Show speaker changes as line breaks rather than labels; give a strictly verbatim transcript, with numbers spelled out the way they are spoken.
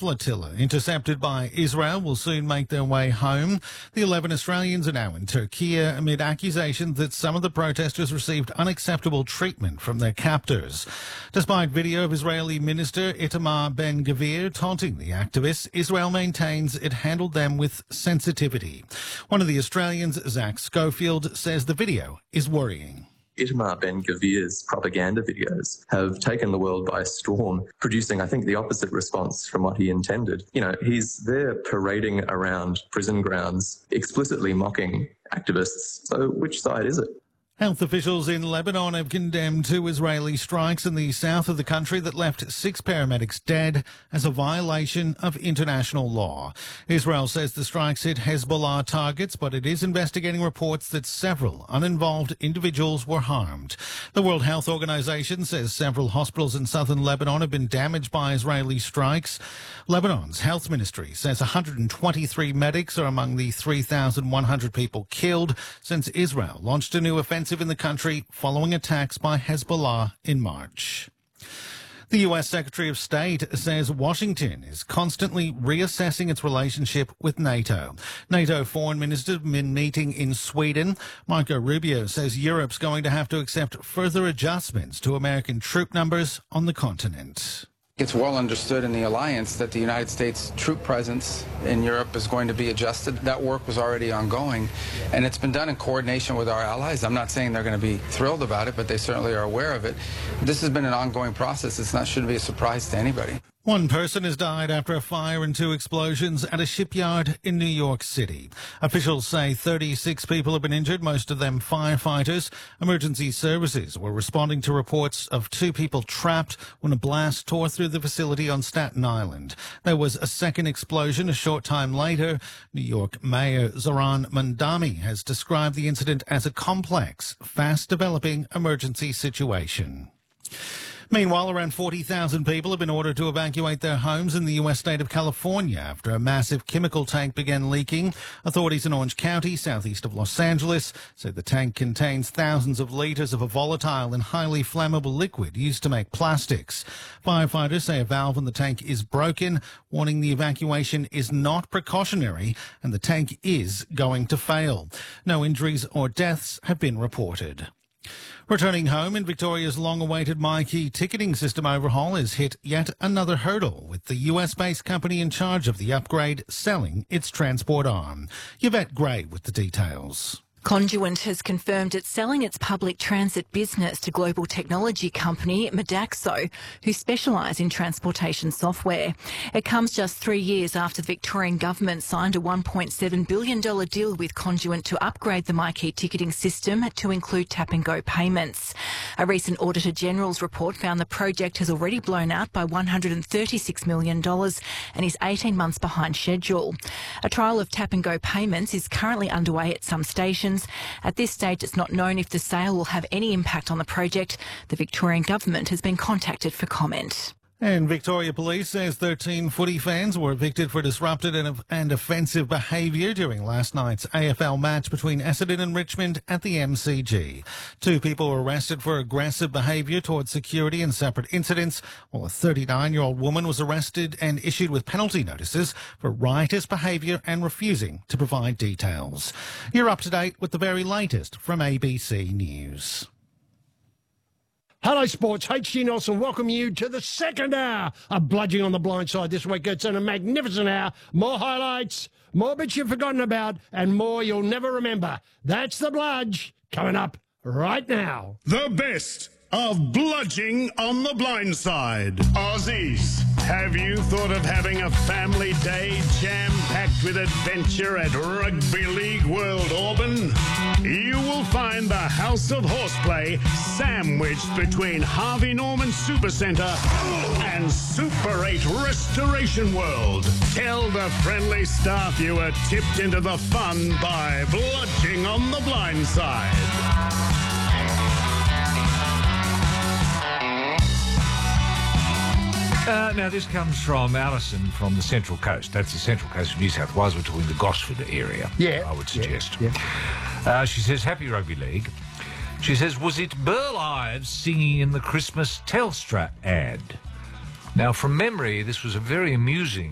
flotilla intercepted by Israel will soon make their way home. The eleven Australians are now in Turkey amid accusations that some of the protesters received unacceptable treatment from their captors. Despite video of Israeli Minister Itamar Ben-Gvir taunting the activists, Israel maintains it handled them with sensitivity. One of the Australians, Zach Schofield, says the video is worrying.
Itamar Ben-Gvir's propaganda videos have taken the world by storm, producing, I think, the opposite response from what he intended. You know, he's there parading around prison grounds, explicitly mocking activists. So which side is it?
Health officials in Lebanon have condemned two Israeli strikes in the south of the country that left six paramedics dead as a violation of international law. Israel says the strikes hit Hezbollah targets, but it is investigating reports that several uninvolved individuals were harmed. The World Health Organization says several hospitals in southern Lebanon have been damaged by Israeli strikes. Lebanon's health ministry says one hundred twenty-three medics are among the three thousand one hundred people killed since Israel launched a new offensive in the country following attacks by Hezbollah in March. The U S Secretary of State says Washington is constantly reassessing its relationship with NATO. NATO foreign ministers have been meeting in Sweden. Marco Rubio says Europe's going to have to accept further adjustments to American troop numbers on the continent.
It's well understood in the alliance that the United States troop presence in Europe is going to be adjusted. That work was already ongoing, and it's been done in coordination with our allies. I'm not saying they're going to be thrilled about it, but they certainly are aware of it. This has been an ongoing process. It's not shouldn't be a surprise to anybody.
One person has died after a fire and two explosions at a shipyard in New York City. Officials say thirty-six people have been injured, most of them firefighters. Emergency services were responding to reports of two people trapped when a blast tore through the facility on Staten Island. There was a second explosion a short time later. New York Mayor Zoran Mandami has described the incident as a complex, fast-developing emergency situation. Meanwhile, around forty thousand people have been ordered to evacuate their homes in the U S state of California after a massive chemical tank began leaking. Authorities in Orange County, southeast of Los Angeles, say the tank contains thousands of litres of a volatile and highly flammable liquid used to make plastics. Firefighters say a valve in the tank is broken, warning the evacuation is not precautionary and the tank is going to fail. No injuries or deaths have been reported. Returning home in Victoria's long-awaited MyKey ticketing system overhaul has hit yet another hurdle, with the U S-based company in charge of the upgrade selling its transport arm. Yvette Gray with the details.
Conduent has confirmed it's selling its public transit business to global technology company Modaxo, who specialise in transportation software. It comes just three years after the Victorian government signed a one point seven billion dollars deal with Conduent to upgrade the MyKey ticketing system to include tap-and-go payments. A recent Auditor General's report found the project has already blown out by one hundred thirty-six million dollars and is eighteen months behind schedule. A trial of tap-and-go payments is currently underway at some stations. At this stage, it's not known if the sale will have any impact on the project. The Victorian government has been contacted for comment.
And Victoria Police says thirteen footy fans were evicted for disrupted and, and offensive behaviour during last night's A F L match between Essendon and Richmond at the M C G. Two people were arrested for aggressive behaviour towards security in separate incidents, while a thirty-nine-year-old woman was arrested and issued with penalty notices for riotous behaviour and refusing to provide details. You're up to date with the very latest from A B C News.
Hello, Sports. H G Nelson welcome you to the second hour of Bludging on the Blind Side this week. It's in a magnificent hour. More highlights, more bits you've forgotten about, and more you'll never remember. That's the Bludge coming up right now.
The best of Bludging on the Blind Side. Aussies, have you thought of having a family day jam-packed with adventure at Rugby League World Auburn? You will find the House of Horseplay sandwiched between Harvey Norman Supercentre and Super eight Restoration World. Tell the friendly staff you were tipped into the fun by Bludging on the Blind Side.
Uh, now, this comes from Alison from the Central Coast. That's the Central Coast of New South Wales. We're talking the Gosford area,
yeah,
I would suggest.
Yeah, yeah.
Uh, she says, happy Rugby League. She says, was it Burl Ives singing in the Christmas Telstra ad? Now, from memory, this was a very amusing